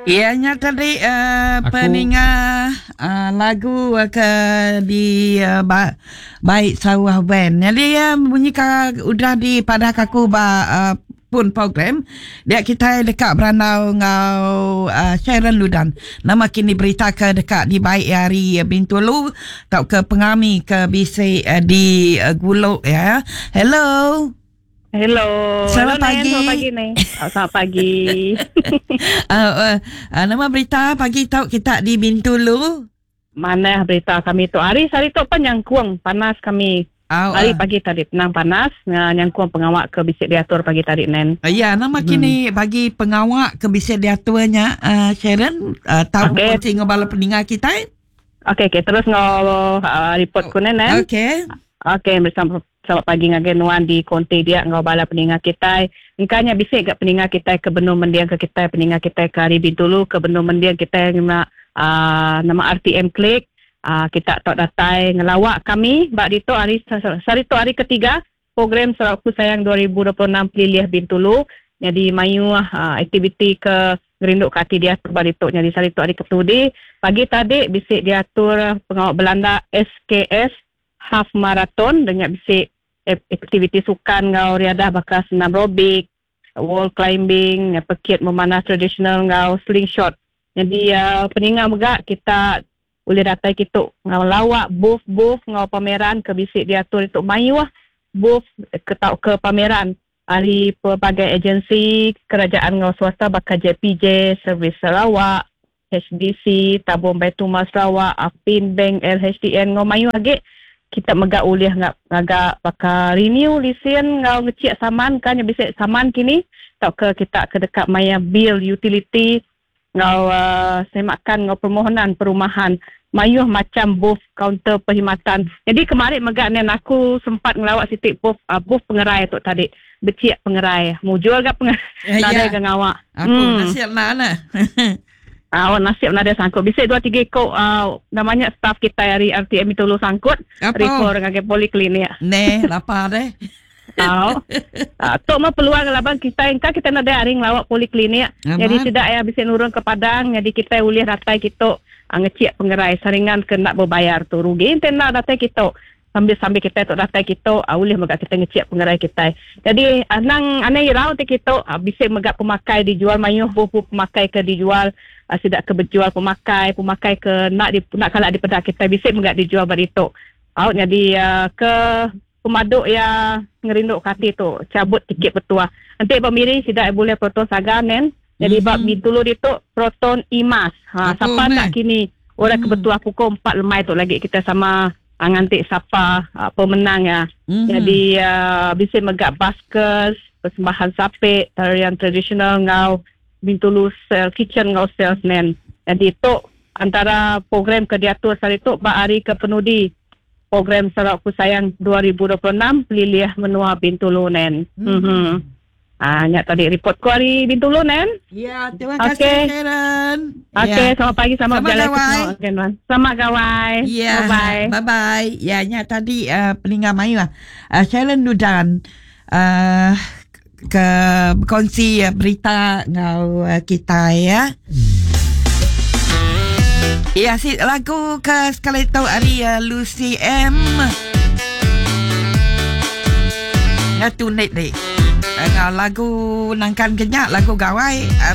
Ianya tadi peningat lagu ke di baik sawah band. Jadi bunyi udah di pada kaku pun program dia kita dekat beranau ngau Sharon Ludan. Nama kini berita ke dekat di baik hari Bintulu kau ke pengami ke bisik di Gulok ya. Hello. Hello. Selamat pagi. Selamat pagi ni. Selamat pagi. Nama berita pagi tahu kita di Bintulu. Mana berita kami tu hari tu penyangkuang panas kami. Hari pagi tadi tenang panas nyangkuang pengawak ke bisik diatur pagi tadi nen. Ya, nama kini bagi pengawak ke bisik diaturnya Sharon tahu penting ngobala pendengar kita. Okey terus report ku nen. Okey bersama selamat pagi ngagen wan di konti dia ngau bala pendengar kita. Engkanya bisik kat pendengar kita ke benung mendiang ke kita pendengar kita ke hari Bintulu ke benung mendiang kita nama RTM Klik. Kita tak datai ngelawak kami bak dito hari hari ketiga program Sarawak Ku Sayang 2026 Pilih Bintulu. Jadi mayu aktiviti ke gerinduk kati dia bak dito jadi hari ketudi pagi tadi bisik diatur pengawak Belanda SKS half marathon dengan bisik aktiviti sukan ngau riadah bakal senam aerobik, wall climbing, pekit memanah tradisional ngau slingshot. Jadi peningat megak kita boleh datai kita ngau lawak booth ngau pameran ke bisik diatur itu mayu booth ke pameran hari pelbagai agensi kerajaan ngau swasta bakal JPJ, Servis Sarawak, HDC, Tabung Baitulmal Sarawak, Apin Bank, LHDN ngau mayu lagi kita megak ulih ngagak bakal renew lisen ngau ngecik saman kan yang bisik saman kini tak ke kita ke dekat maya bill utility ngau semakan ngau permohonan perumahan mayuh macam booth kaunter perkhidmatan. Jadi kemarin megak nen aku sempat ngelawak sitik booth pengerai tu tadi becik pengerai mau jual gak pengerai ada ke ngawak aku nasihat nak nasib nak ada sangkut. Bisik 2-3 kok namanya staff kita hari RTM itu lu sangkut. Report dengan poliklinik. Lapar deh. Tok mah peluang labang kita nak ada hari ngelawak poliklinik. Jadi tidak ya bisik nurun ke Padang. Jadi kita boleh datai kita ngecik pengerai saringan kena berbayar tu rugi. Ente nak datai kita. Sambil kita tu datai kita boleh megak kita ngecik pengerai kita. Jadi anang irau tu kita bisik megak pemakai dijual mayuh buku pemakai ke dijual sidak ke berjual pemakai ke nak kalak di pedak kita bisik megak dijual barito. Jadi ke pemaduk ya ngerinduk kati tu cabut tiket petua. Nanti pemiri sidak boleh proton saganen. Jadi bab Bintulu itu proton imas. Siapa nak kini orang ke betua pukul 4 lemai tu lagi kita sama ngantik siapa pemenang ya. Jadi bisa megak baskers, persembahan sapek, tarian tradisional ngau Bintulu kitchen ngau salesman. Jadi itu antara program ke diatur hari itu hari ke penudi program Sarawak Ku Sayang 2026 Pilih Menua Bintulu nen. Nyak tadi report ku hari Bintulu nen. Ya, terima kasih Sharon. Selamat pagi selamat berjalan ke semua. Selamat gawai. Ya, bye. Ya, nyak tadi peningat mayu Sharon Ludan ke berkongsi berita ngau kita ya. Ya, si lagu ke sekali tahu hari Lucy M. Ya tu net deh. Lagu nangkan kenyak lagu gawai